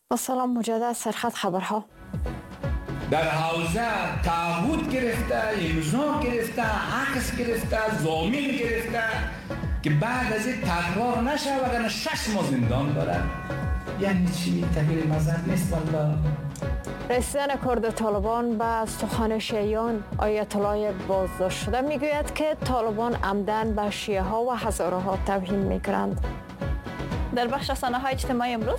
با سلام مجدد سرخط خبرها. در حوزه تعهد گرفته، امضا گرفته، عکس گرفته، ضامن گرفته که بعد از این تکرار نشه وگرنه 6 ماه زندان داره. یعنی چی؟ تغییر مذهب نیست والله. رسیدن کرد طالبان به سخن شیعیان، آیت الله بازداشت شده میگوید که طالبان عمدن به شیعه ها و هزاره ها توهین میکنند. در بخش رسانه‌های اجتماعی امروز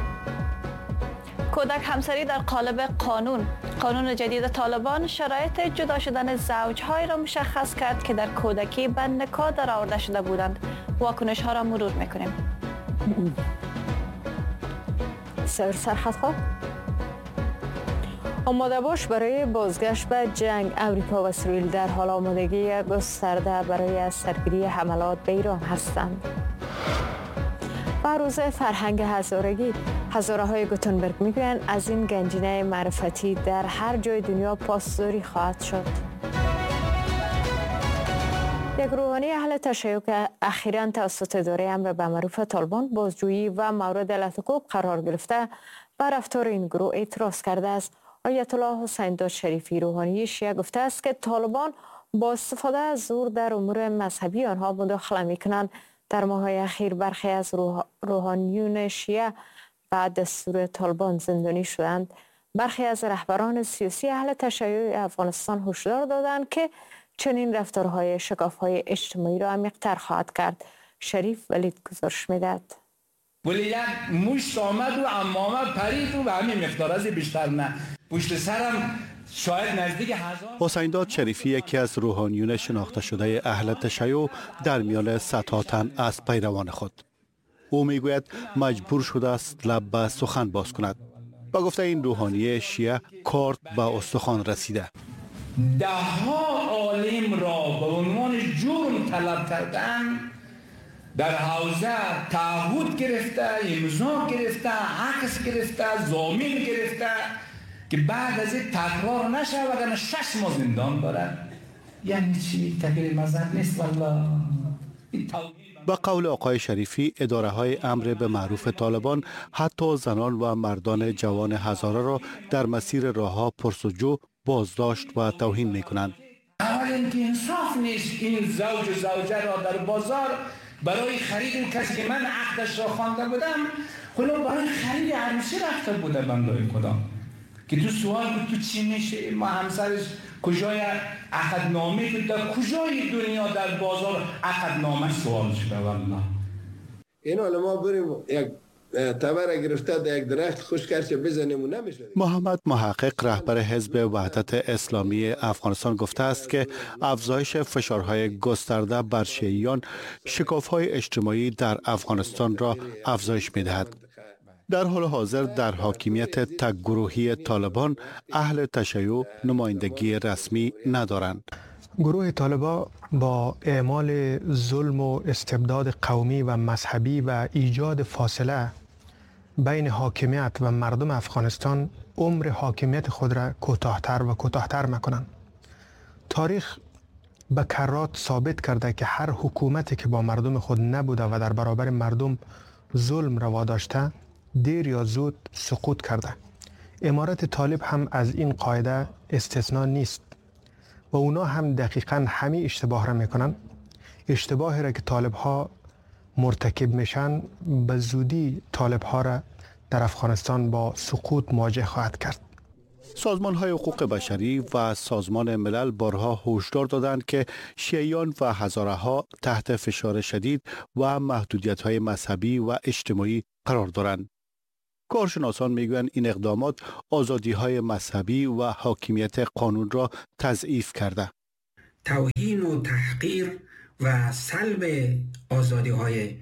کودک همسری در قالب قانون جدید طالبان شرایط جدا شدن زوجهای را مشخص کرد که در کودکی به نکاح درآورده شده بودند. واکنش ها را مرور میکنیم. سرخط آماده باش برای بازگشت به جنگ. امریکا و اسرائیل در حال آمادگی گسترده برای سرگیری حملات به ایران هستند. و روز فرهنگ هزارگی، هزاره های گوتنبرگ میگویند از این گنجینه معرفتی در هر جای دنیا پاسداری خواهد شد. یک روحانی اهل تشیع که اخیراً توسط اداره امر به معروف طالبان بازجویی و مورد لطف‌گوب قرار گرفته بر رفتار این گروه اعتراض کرده است. آیت الله حسین داد شریفی روحانی شیعه گفته است که طالبان با استفاده از زور در امور مذهبی آنها مداخله میکنند. در ماه‌های اخیر برخی از روحانیون شیعه بعد دستور طالبان زندانی شدند. برخی از رهبران سیاسی اهل تشیع افغانستان هشدار دادند که چنین رفتارهای شکاف‌های اجتماعی را عمیق‌تر خواهد کرد. شریف ولید گزارش می‌دهد. ولی یک مشت آمد و عمامه پرید و به همین مقدار از بیشتر نه. پشت سرم شاید نزدیک 1000. حسین داد شریفی یکی از روحانیون شناخته شده اهل تشیع در میان صدها تن از پیروان خود. او میگوید مجبور شده است لب به سخن باز کند. با گفته این روحانی شیعه کارت به استخوان رسیده. ده ها عالم را به عنوان جرم طلب کردن، در حوزه تعهد گرفته، امضا گرفته، عکس گرفته، ضامن گرفته که بعد از این تکرار نشه وگرنه 6 ماه زندان داره. یعنی چی؟ تغییر مذهب نیست والله. با قول آقای شریفی، اداره های امر به معروف طالبان حتی زنان و مردان جوان هزاره را در مسیر راهها پرسجو بازداشت و توهین می کنند. اول اینکه انصاف نیست این زوج و زوجه را در بازار برای خرید کسی که من عقدش را خوانده بودم، خلو برای خرید عروسی رفته بوده بندای خدا که تو سوال بود تو چی میشه، ما همسرش کجای عقدنامه بود، در کجای دنیا در بازار عقدنامه سوال شده والله. این حالا ما بریم یک تبر گرفته در یک درخت خوشکرش بزنیم و نمیشه. محمد محقق رهبر حزب وحدت اسلامی افغانستان گفته است که افزایش فشارهای گسترده بر شیعیان شکاف‌های اجتماعی در افغانستان را افزایش می‌دهد. در حال حاضر در حاکمیت تک گروهی طالبان اهل تشیع نمایندگی رسمی ندارند. گروه طالبان با اعمال ظلم و استبداد قومی و مذهبی و ایجاد فاصله بین حاکمیت و مردم افغانستان عمر حاکمیت خود را کوتاه‌تر و کوتاه‌تر می‌کنند. تاریخ به کرات ثابت کرده که هر حکومتی که با مردم خود نبوده و در برابر مردم ظلم روا داشته دیر یا زود سقوط کرده. امارت طالب هم از این قاعده استثناء نیست و اونا هم دقیقاً همین اشتباه را میکنن. اشتباهی را که طالب ها مرتکب میشن به زودی طالب ها را در افغانستان با سقوط مواجه خواهد کرد. سازمان های حقوق بشری و سازمان ملل بارها هشدار دادند که شیعیان و هزاره ها تحت فشار شدید و محدودیت های مذهبی و اجتماعی قرار دارند. کارشناسان میگویند این اقدامات آزادی های مذهبی و حاکمیت قانون را تضعیف کرده. توهین و تحقیر و سلب آزادی های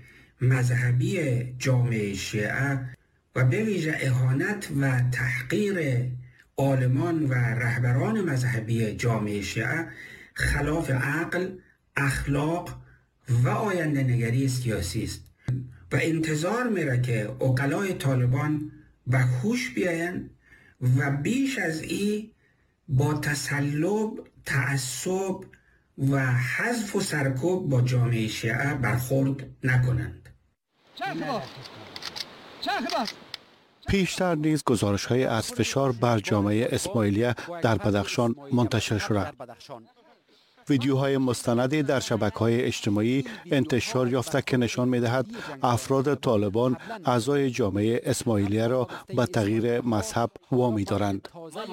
مذهبی جامعه شیعه و به ویژه اهانت و تحقیر عالمان و رهبران مذهبی جامعه شیعه خلاف عقل، اخلاق و آینده نگری سیاسی است و انتظار میره که عقلای طالبان به هوش بیاین و بیش از این با تسلب، تعصب و حذف و سرکوب با جامعه شیعه برخورد نکنند. پیشتر نیز گزارش‌های از فشار بر جامعه اسماعیلیه در بدخشان منتشر شده. ویدیوهای مستندی در شبکه‌های اجتماعی انتشار یافته که نشان می‌دهد افراد طالبان اعضای جامعه اسماعیلیه را به تغییر مذهب وامی دارند.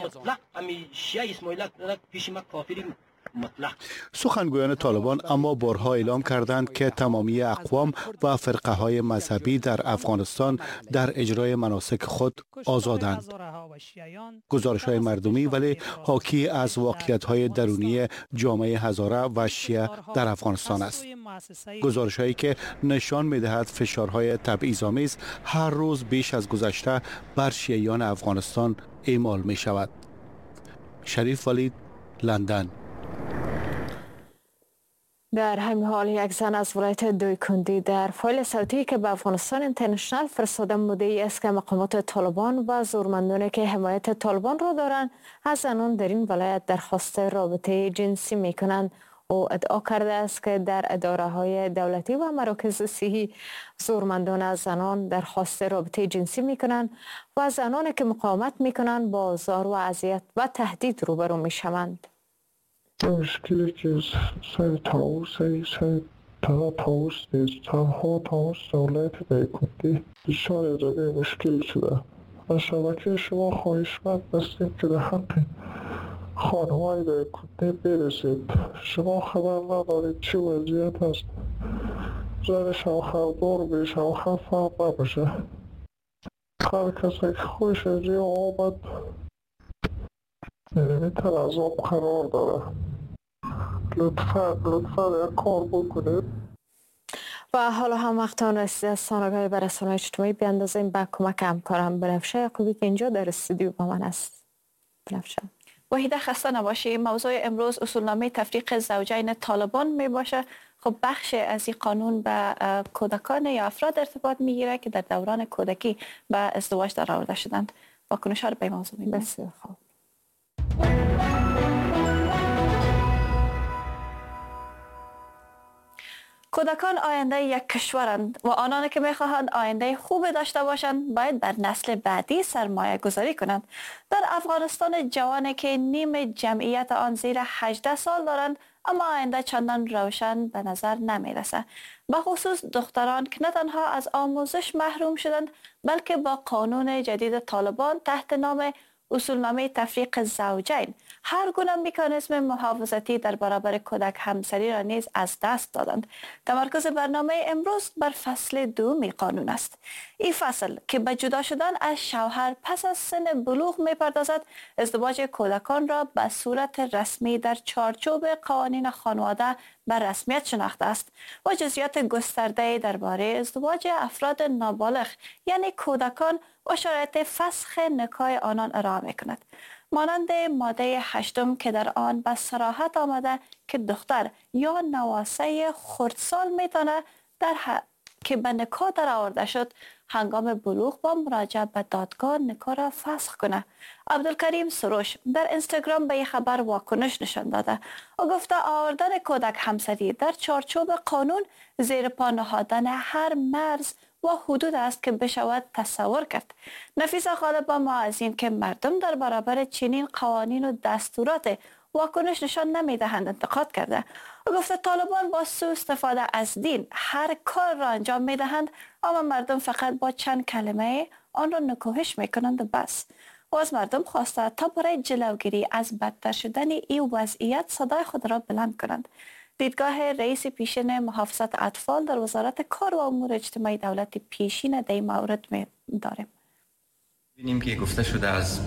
سخنگویان طالبان اما بارها اعلام کردند که تمامی اقوام و فرقه‌های مذهبی در افغانستان در اجرای مناسک خود آزادند. گزارش‌های مردمی ولی حاکی از واقعیت‌های درونی جامعه هزاره و شیعه در افغانستان است. گزارش‌هایی که نشان می‌دهد فشارهای تبعیض‌آمیز هر روز بیش از گذشته بر شیعیان افغانستان اعمال می‌شود. شریف ولید، لندن. در همین حال یک زن از ولایت دویکندی در فایل صوتی که به افغانستان اینترنشنال فرستاده مدعی است که مقامات طالبان و زورمندانی که حمایت طالبان را دارند از زنان در این ولایت درخواست رابطه جنسی می کنند. او ادعا کرده است که در اداره‌های دولتی و مراکز صحی زورمندان از زنان درخواست رابطه جنسی می کنند و زنانی که مقاومت می کنند با آزار و اذیت و تهدید روبرو می شوند. مشکلی که سر طاووس نیست، تنها طاووس دولت دویکندی دچار اداره مشکل شده. از شبکه شما خواهشمند هستیم که در حق خانم‌های دویکندی برسید. شما خبر ندارید چه وضعیت است. زن شوهردار به شوهر فهم نباشه. هر کسی که خوش از این آمد میتر از آب قرار داره. لطفا یک کار بکنید. و حالا هم وقتان رسیده از سانگاه بر رسانه‌های اجتماعی بیاندازیم به کمک همکارم بنفشه یعقوبی که اینجا در استودیو با من است. بنفشه. وحیده خسته نباشی. موضوع امروز اصولنامه تفریق زوجین طالبان می باشه. خب بخش از این قانون به کودکان یا افراد ارتباط میگیره که در دوران کودکی به ازدواج در آورده شدند. واکنش ها رو به موضوع می‌بینیم. بسیار خوب. کودکان آینده یک کشورند و آنانی که میخواهند آینده خوب داشته باشند باید بر نسل بعدی سرمایه گذاری کنند. در افغانستان جوانی که نیم جمعیت آن زیر 18 سال دارند اما آینده چندان روشن به نظر نمی رسد. به خصوص دختران که نه تنها از آموزش محروم شدند بلکه با قانون جدید طالبان تحت نام اصولنامه تفریق زوجین هر گونه مکانیزم محافظتی در برابر کودک همسری را نیز از دست دادند. تمرکز برنامه امروز بر فصل دوم قانون است. این فصل که به جدا شدن از شوهر پس از سن بلوغ می‌پردازد ازدواج کودکان را به صورت رسمی در چارچوب قوانین خانواده به رسمیت شناخته است و جزئیات گسترده درباره ازدواج افراد نابالغ یعنی کودکان و شرایط فسخ نکاح آنان ارائه می‌کند. مانند ماده 8 که در آن به صراحت آمده که دختر یا نواسه خردسال میتونه که به نکاح در آورده شد هنگام بلوغ با مراجعه به دادگاه نکاح را فسخ کنه. عبدالکریم سروش در اینستاگرام به این خبر واکنش نشان داده و گفته آوردن کودک همسری در چارچوب قانون زیر پا نهادن هر مرز و حدود است که بشود تصور کرد. نفیسه خالد با ما از این که مردم در برابر چنین قوانین و دستورات واکنش نشان نمیدهند انتقاد کرده و گفته طالبان با سوء استفاده از دین هر کار را انجام میدهند اما مردم فقط با چند کلمه آن را نکوهش میکنند و بس. و از مردم خواسته تا برای جلوگیری از بدتر شدن این وضعیت صدای خود را بلند کنند. دیدگاه رئیس پیشین محافظت اطفال در وزارت کار و امور اجتماعی دولت پیشین در این مورد داریم. ببینیم که گفته شده از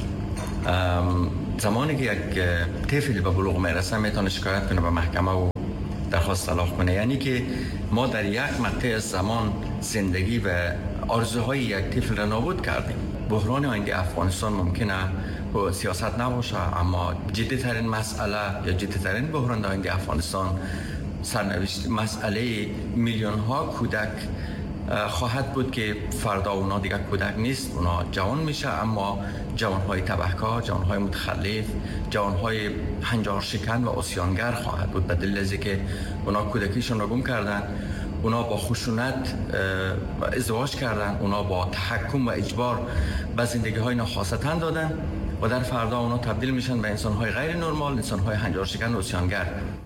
زمانی که یک طفل به بلوغ میرسه میتونه شکایت کنه به محکمه و درخواست طلاق کنه، یعنی که ما در یک مقطع از زمان زندگی و آرزوهای یک طفل را نابود کردیم. بحران آینده افغانستان ممکنه با سیاست نباشه اما جدی‌ترین مسئله یا جدی‌ترین بحران آینده افغانستان سرنوشت مسئله میلیون ها کودک خواهد بود که فردا اونا دیگه کودک نیست، اونا جوان میشه اما جوانهای تبهکار، جوانهای متخلف، جوانهای هنجار شکن و عصیانگر خواهد بود به دلیل از اینکه اونا کودکیشون رو گم کردن اونا با خشونت ازدواج کردن، اونا با تحکم و اجبار به زندگی های ناخواسته دادن و در فردا اونا تبدیل میشن به انسان های غیر نرمال، انسان های هنجارشکن و عصیانگر.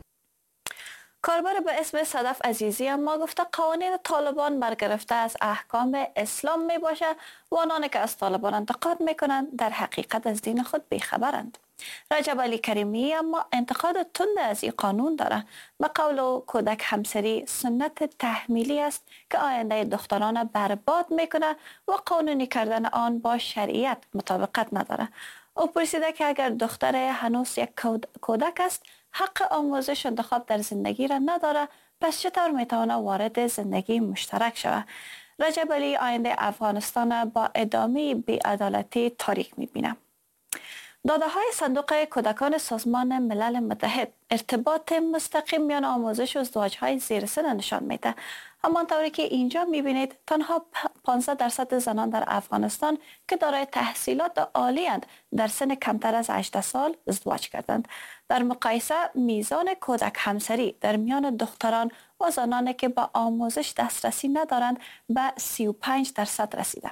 کاربر به اسم صدف عزیزی اما گفته قوانین طالبان برگرفته از احکام اسلام می باشه و آنانی که از طالبان انتقاد می کنند در حقیقت از دین خود بیخبرند. رجب علی کریمی اما انتقاد تند از این قانون داره. به قول کودک همسری سنت تحمیلی است که آینده دختران برباد میکنه و قانونی کردن آن با شریعت مطابقت نداره. او پرسیده که اگر دختر هنوز یک کودک است حق آموزش انتخاب در زندگی را نداره، پس چطور میتونه وارد زندگی مشترک شود؟ رجب علی آینده افغانستان با ادامه بی‌عدالتی تاریک میبینه. داده های صندوق کودکان سازمان ملل متحد ارتباط مستقیم میان آموزش و ازدواج های زیر سن نشان میده. همانطوری که اینجا میبینید تنها 15% زنان در افغانستان که دارای تحصیلات عالی اند در سن کمتر از 18 سال ازدواج کردند. در مقایسه میزان کودک همسری در میان دختران و زنانی که به آموزش دسترسی ندارند به 35% رسیده.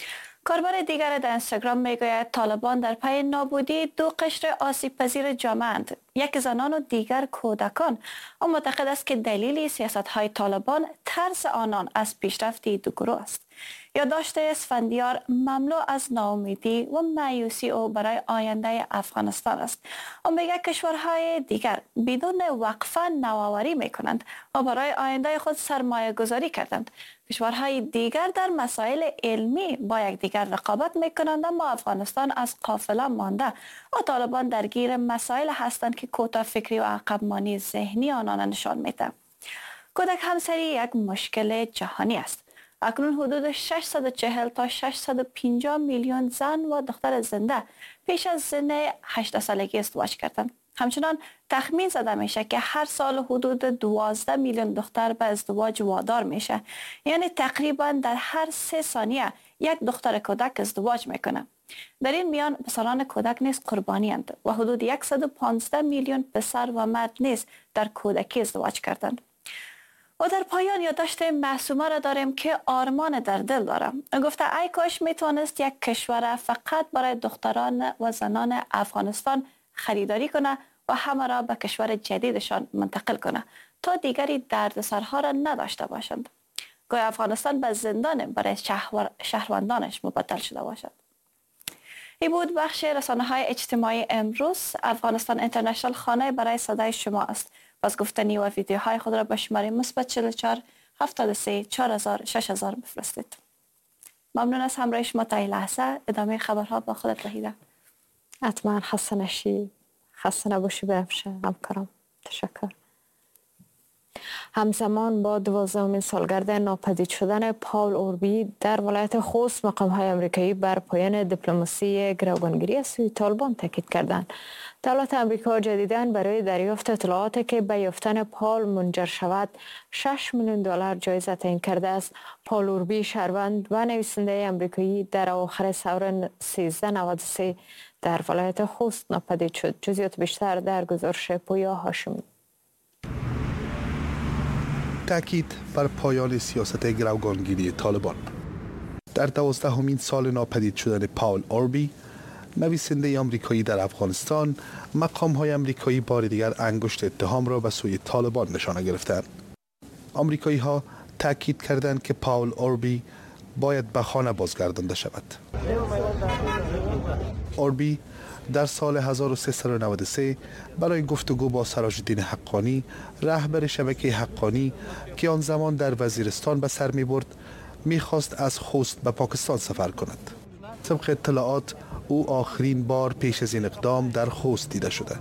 کاربر دیگر در اینستاگرام میگوید طالبان در پی نابودی دو قشر آسیب پذیر جامعه اند، یک زنان و دیگر کودکان. او معتقد است که دلیل سیاست های طالبان ترس آنان از پیشرفت دو گروه است. یادداشت اسفندیار مملو از ناامیدی و مایوسی او برای آینده افغانستان است. او میگه کشورهای دیگر بدون وقفه نوآوری میکنند و برای آینده خود سرمایه گذاری کردند. کشورهای دیگر در مسائل علمی با یکدیگر رقابت میکنند، اما افغانستان از قافله مانده و طالبان درگیر مسائل هستند که کوتاه فکری و عقب‌مانی ذهنی آنان نشان میده. کودک همسری یک مشکل جهانی است. اکنون حدود 640 تا 650 میلیون زن و دختر زنده پیش از سن 18 سالگی ازدواج کردند. همچنان تخمین زده میشه که هر سال حدود 12 میلیون دختر به ازدواج وادار میشه. یعنی تقریبا در هر 3 ثانیه یک دختر کودک ازدواج میکنه. در این میان پسران کودک نیز قربانی اند و حدود 115 میلیون پسر و مرد نیز در کودکی ازدواج کردند. و در پایان یادداشت معصومه را داریم که آرمان در دل دارم. گفته ای کاش میتونست یک کشور فقط برای دختران و زنان افغانستان خریداری کنه و همه را به کشور جدیدشان منتقل کنه تا دیگری دردسرها را نداشته باشند. گویا افغانستان به زندان برای شهروندانش مبدل شده باشد. این بود بخش رسانه‌های اجتماعی امروز. افغانستان اینترنشنال خانه برای صدای شما است. باز گفتنی و ویدیوهای خود را به شماره مثبت 44 73 4000 6000 بفرستید. ممنون از همراهی شما تا این لحظه. ادامه خبرها با خودت وحیده. حتما خسته نشی، خسته نباشی بهمشه همکارم. تشکر. همزمان با 12مین سالگرد ناپدید شدن پاول اوربی در ولایت خوست، مقام‌های آمریکایی بر پایان دیپلماسی گروگانگیری از سوی طالبان تاکید کردند. دولت آمریکا جدیداً برای دریافت اطلاعاتی که به یافتن پاول منجر شود 6 میلیون دلار جایزه تعیین کرده است. پاول اوربی شهروند و نویسنده آمریکایی در اواخر سال 1393 در ولایت خوست ناپدید شد. جزئیات بیشتر در گزارش پویا هاشمی. تاکید بر پایان سیاست گروگانگیری طالبان. در 12مین سال ناپدید شدن پاول اوربی، نویسنده آمریکایی در افغانستان، مقام‌های آمریکایی بار دیگر انگشت اتهام را به سوی طالبان نشانه گرفتند. آمریکایی‌ها تاکید کردند که پاول اوربی باید به خانه بازگردانده شود. اوربی در سال 1393 برای گفتگو با سراج الدین حقانی، رهبر شبکه حقانی که آن زمان در وزیرستان به سر می‌برد، می‌خواست از خوست به پاکستان سفر کند. طبق اطلاعات او آخرین بار پیش از این اقدام در خوست دیده شده.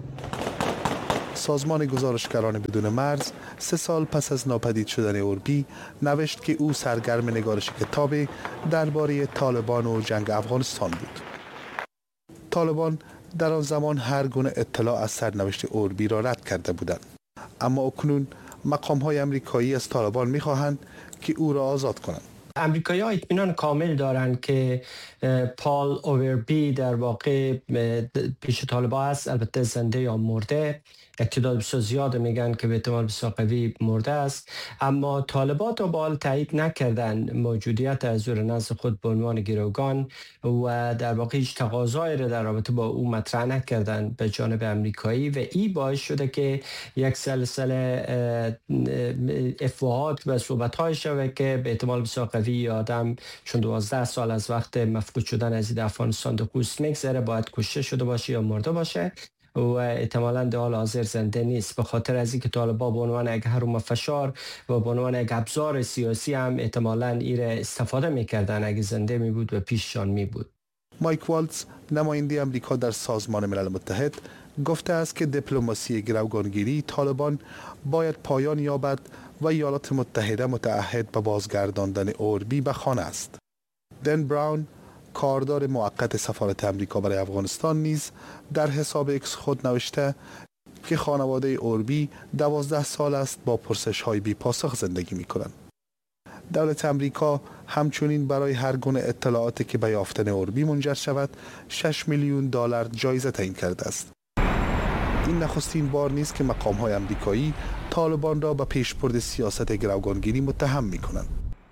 سازمان گزارشگران بدون مرز 3 سال پس از ناپدید شدن اوربی نوشت که او سرگرم نگارش کتاب درباره طالبان و جنگ افغانستان بود. طالبان در آن زمان هر گونه اطلاع از سرنوشت اوربی را رد کرده بودند، اما اکنون مقام‌های آمریکایی از طالبان می‌خواهند که او را آزاد کنند. امریکایی‌ها اطمینان کامل دارند که پاول اوربی در واقع پیش طالبان است، البته زنده یا مرده، تعداد بسیار زیاد میگن که به احتمال بسیار قوی مرده است، اما طالبان تا به حال تایید نکردن موجودیت از او را نزد خود به عنوان گروگان و در واقع هیچ تقاضایی را در رابطه با او مطرح نکردن به جانب امریکایی و این باعث شده که یک سلسله افواهات و صحبت‌های شده که به احتمال بسیار قوی آدم چون 12 سال از وقت مفقود شدن از افغانستان در پوست میگذره باید کشته شده باشه یا مرده باشه و احتمالاً در حال حاضر زنده نیست، به خاطر از اینکه طالبان به عنوان یک هرم فشار و به عنوان یک ابزار سیاسی هم احتمالاً این استفاده میکردن اگه زنده می بود و پیششان می بود. مایک والتز نماینده امریکا در سازمان ملل متحد گفته است که دیپلماسی گروگانگیری طالبان باید پایان یابد و ایالات متحده متعهد به بازگرداندن اوربی به خانه است. دن براون کاردار موقت سفارت امریکا برای افغانستان نیز در حساب اکس خود نوشته که خانواده اوربی 12 سال است با پرسش‌های بی پاسخ زندگی می‌کنند. دولت امریکا همچنین برای هر گونه اطلاعاتی که به یافتن اوربی منجر شود 6 میلیون دلار جایزه تعیین کرده است. این نخستین بار نیست که مقام‌های امریکایی طالبان را به پیشبرد سیاست گروگانگیری متهم می‌کنند.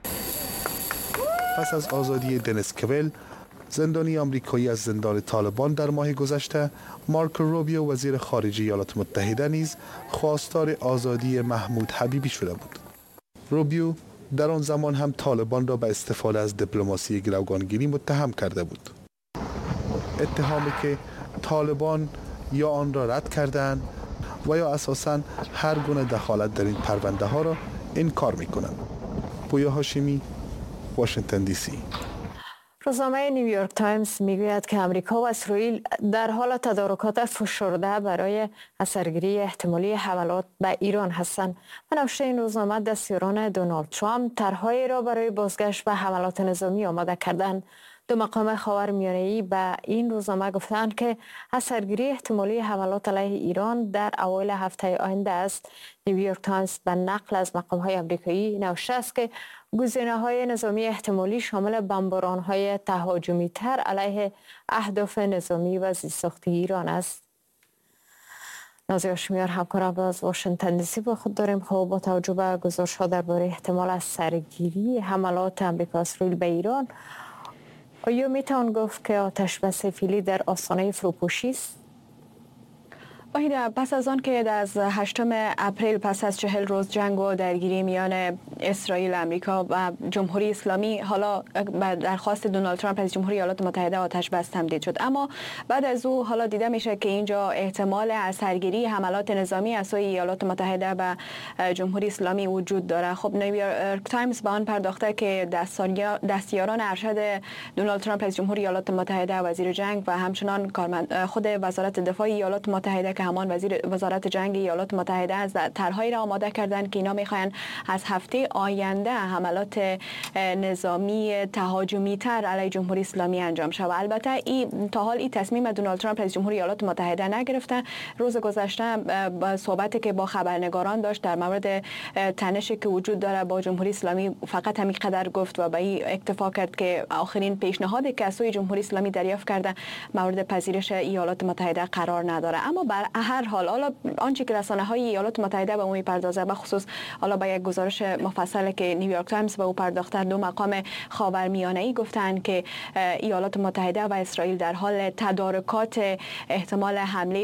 پس از آزادی دنیس کویل، زندانی آمریکایی از زندان طالبان در ماه گذشته، مارکو روبیو وزیر خارجه ایالات متحده نیز خواستار آزادی محمود حبیبی شده بود. روبیو در آن زمان هم طالبان را به استفاده از دیپلماسی گروگانگیری متهم کرده بود. اتهامی که طالبان یا آن را رد کردند و یا اساساً هر گونه دخالت در این پرونده ها را انکار می‌کنند. پویا هاشمی، واشنگتن دی سی. روزنامه نیویورک تایمز میگوید که امریکا و اسرائیل در حال تدارکات فشرده برای اثرگیری احتمالی حملات به ایران هستند. به نوشته این روزنامه دستیاران دونالد ترامپ طرحهایی را برای بازگشت به حملات نظامی آماده کردند. دو مقام خاورمیانه‌ای به این روزنامه گفتند که اثرگیری احتمالی حملات علیه ایران در اوایل هفته آینده است. نیویورک تایمز به نقل از مقام‌های آمریکایی نوشته است که گزینه‌های نظامی احتمالی شامل بمباران‌های تهاجمی‌تر علیه اهداف نظامی و زیرساختی ایران است. نازی هاشمیار همکارم از واشنگتن دی سی با خود داریم. خب با توجه به گزارش‌ها درباره احتمال از سرگیری حملات آمریکا اسرائیل به ایران، آیا میتوان گفت که آتش بس فعلی در آستانه فروپاشی است؟ پس از آن که از 8 اپریل پس از 40 روز جنگ و درگیری میان اسرائیل، امریکا و جمهوری اسلامی، حالا به درخواست دونالد ترامپ از جمهوری ایالات متحده آتش بس تمدید شد، اما بعد از او حالا دیده میشه که اینجا احتمال اثرگیری حملات نظامی از سوی ایالات متحده به جمهوری اسلامی وجود داره. خب نیویورک تایمز به آن پرداخته که دستیاران ارشد دونالد ترامپ از جمهوری ایالات متحده، وزیر جنگ و همچنان خود وزارت دفاع ایالات متحده که همان وزارت جنگ ایالات متحده از طرحهایی را آماده کردند که اینا میخواین از هفته آینده حملات نظامی تهاجمی تر علیه جمهوری اسلامی انجام شود. البته تا حال این تصمیم دونالد ترامپ از جمهوری ایالات متحده نگرفته. روز گذشته صحبتی که با خبرنگاران داشت در مورد تنشی که وجود داره با جمهوری اسلامی فقط همین قدر گفت و به این اکتفا کرد که آخرین پیشنهادی که از سوی جمهوری اسلامی دریافت کرده مورد پذیرش ایالات متحده قرار نداره. اما بر هر حال حالا آنچه که رسانه‌های ایالات متحده به اون می‌پردازه، به خصوص حالا با یک گزارش مفصل که نیویورک تایمز به او پرداخته، دو مقام خاورمیانه‌ای گفتند که ایالات متحده و اسرائیل در حال تدارکات احتمال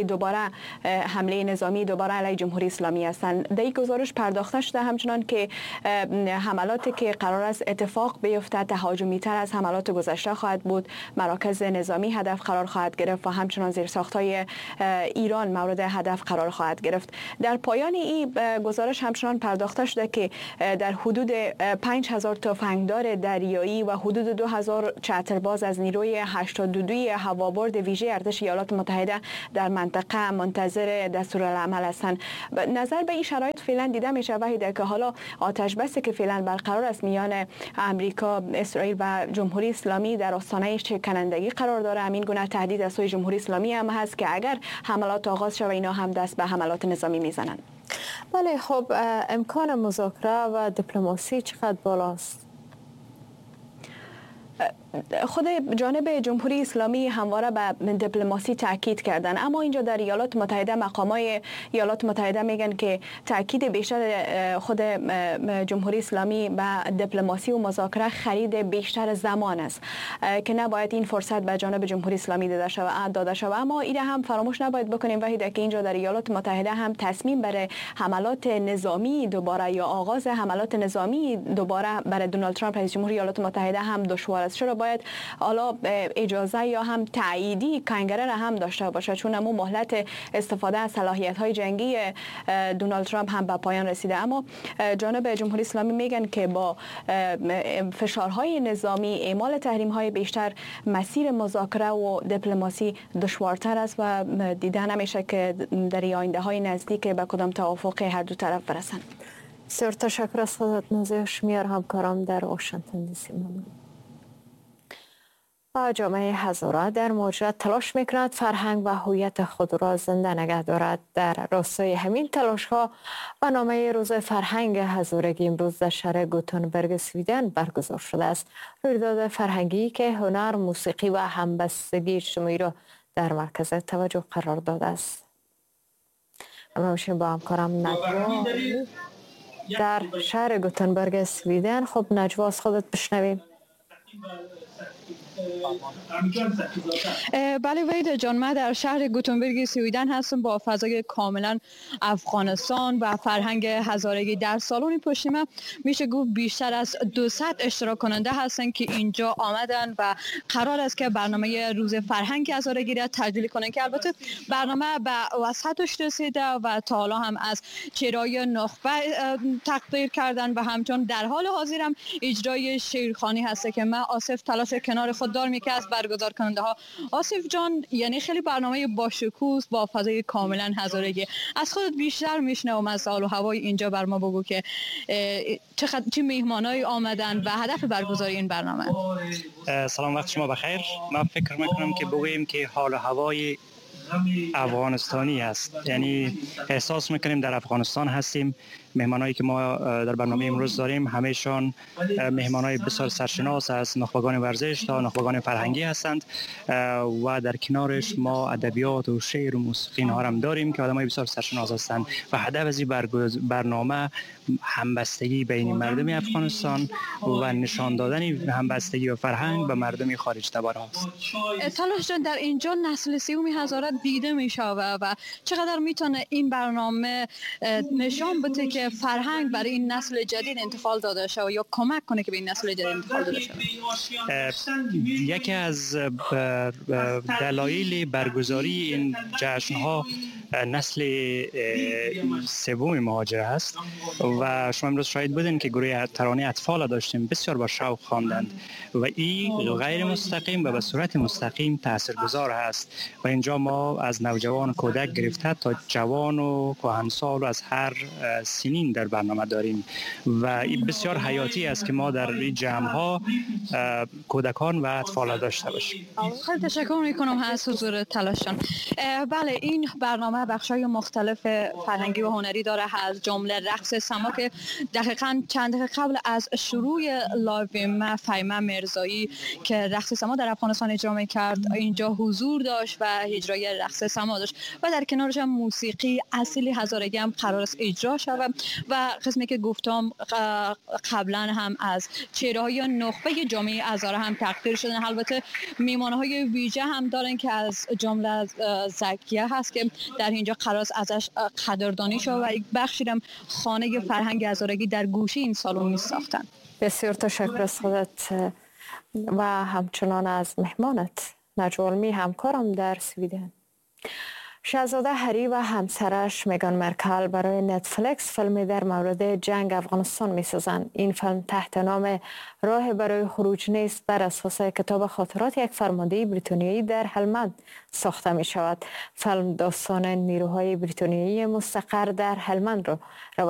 حمله نظامی دوباره علیه جمهوری اسلامی هستند. در این گزارش پرداخته شده همچنان که حملاتی که قرار است اتفاق بیفته تهاجمی‌تر از حملات گذشته خواهد بود، مراکز نظامی هدف قرار خواهد گرفت و همچنان زیرساخت‌های ایران مورد هدف قرار خواهد گرفت. در پایان این گزارش همچنان پرداخته شده که در حدود 5000 تفنگدار دریایی و حدود 2000 چترباز از نیروی 82 هوابرد ویژه ارتش ایالات متحده در منطقه منتظر دستورالعمل هستند. نظر به این شرایط فعلا دیده می شود که حالا آتش بسی که فعلا برقرار است میان امریکا، اسرائیل و جمهوری اسلامی در آستانه شکنندگی قرار داره. همین گونه تهدید از سوی جمهوری اسلامی هم هست که اگر حملات آغاز شود اینا هم دست به حملات نظامی میزنن. بله، خب امکان مذاکره و دیپلماسی چقدر بالاست؟ خود جانب جمهوری اسلامی همواره به دیپلماسی تاکید کردن، اما اینجا در ایالات متحده مقامای ایالات متحده میگن که تاکید بیشتر خود جمهوری اسلامی به دیپلماسی و مذاکره خرید بیشتر زمان است که نباید این فرصت به جانب جمهوری اسلامی داده شود. اما این هم فراموش نباید بکنیم وحید که اینجا در ایالات متحده هم تصمیم برای حملات نظامی دوباره یا آغاز حملات نظامی دوباره برای دونالد ترامپ رئیس جمهور ایالات متحده هم دشوار است. چرا باید حالا اجازه یا هم تاییدی کنگره را هم داشته باشه، چون همون مهلت استفاده از صلاحیت‌های جنگی دونالد ترامپ هم به پایان رسیده. اما جانب جمهوری اسلامی میگن که با فشارهای نظامی، اعمال تحریم‌های بیشتر، مسیر مذاکره و دیپلماسی دشوارتر است و دیده نمیشه که در آینده‌های نزدیک به کدام توافق هر دو طرف برسند. بسیار تشکر از خودت نازیه شمیر، همکارم در واشنگتن دی سی. ممنون. و جامعه هزاره در مهاجرت تلاش میکند فرهنگ و هویت خود را زنده نگه دارد. در راستای همین تلاش ها برنامه روز فرهنگ هزارگی امروز در شهر گوتنبرگ سویدن برگزار شده است. رویداد فرهنگی که هنر، موسیقی و همبستگی اجتماعی را در مرکز توجه قرار داده است. اما میشیم با همکارم نجوا در شهر گوتنبرگ سویدن. خب نجوا، از خودت بشنویم. بله وحید جان، من در شهر گوتنبرگ سویدن هستم با فضای کاملا افغانستان و فرهنگ هزارگی. در سالن پشت من میشه گفت بیشتر از 200 اشتراک کننده هستن که اینجا آمدن و قرار است که برنامه روز فرهنگ هزارگی را تجلیل کنن که البته برنامه به وسطش رسیده و تا حالا هم از چرای نخبه تقدیر کردن و همچنان در حال حاضر هم اجرای شیرخوانی هست که من آصف تلاش کنار خود دارم که از برگزار کننده ها. آصف جان، یعنی خیلی برنامه با شکوه با فضای کاملا هزارگی. از خودت بیشتر میشنوم از حال و هوای اینجا بر ما بگو که چه مهمانایی آمدن و هدف برگزاری این برنامه. سلام، وقت شما بخیر. من فکر میکنم که بگوییم که حال و هوای افغانستانی است، یعنی احساس میکنیم در افغانستان هستیم. مهمانایی که ما در برنامه امروز داریم همهشان مهمانای بسیار سرشناس از نخبگان ورزش تا نخبگان فرهنگی هستند و در کنارش ما ادبیات و شعر و موسیقی ها هم داریم که آدمای بسیار سرشناس هستند و هدف از این برنامه همبستگی بین مردم افغانستان و نشان دادن همبستگی و فرهنگ به مردم خارج تبار است. تلاش جان، در اینجا نسل سوم هزاره دیده میشه و چقدر میتونه این برنامه نشان بده که فرهنگ برای این نسل جدید انتقال داده شود یا کمک کنه که به این نسل جدید انتقال داده شود؟ یکی از دلایل برگزاری این جشن‌ها نسل سوم مهاجر است و شما امروز شاهد بودین که گروه ترانه اطفال داشتیم، بسیار با شوق خواندند و این غیر مستقیم و به صورت مستقیم تاثیرگذار است و اینجا ما از نوجوان و کودک گرفته تا جوان و کهنسال و از هر سنین در برنامه داریم و این بسیار حیاتی است که ما در این جمع‌ها کودکان و اطفال داشته باشیم. خیلی تشکر میکنم از حضور تلاشان. بله، این برنامه بخش‌های مختلف فرهنگی و هنری داره، از جمله رقص سما که دقیقاً چند دقیقه قبل از شروع لایو فهیمه مرزایی که رقص سما در افغانستان اجرا می‌کرد اینجا حضور داشت و اجرای رقص سما داشت و در کنارش هم موسیقی اصیل هزارگی هم قرار است اجرا شود و قسمی که گفتم قبلا هم از چهره‌های نخبه جامعه هزاره هم تقدیر شدن. البته میهمان‌های ویژه هم دارن که از جمله زکیه هست که در اینجا قرار است ازش قدردانی شود و یک بخشی هم خانه فرهنگ هزارگی در گوشه این سالن می‌ساختن. بسیار تشکر از خودت و همچنان از مهمانت نجوا علمی، همکارم در سویدن. شاهزاده هری و همسرش میگان مرکل برای نتفلیکس فیلمی در مورد جنگ افغانستان میسازند. این فیلم تحت نام راه برای خروج نیست بر اساس کتاب خاطرات یک فرمانده بریتانیایی در هلمند ساخته می شود. فیلم داستان نیروهای بریتانیایی مستقر در هلمند را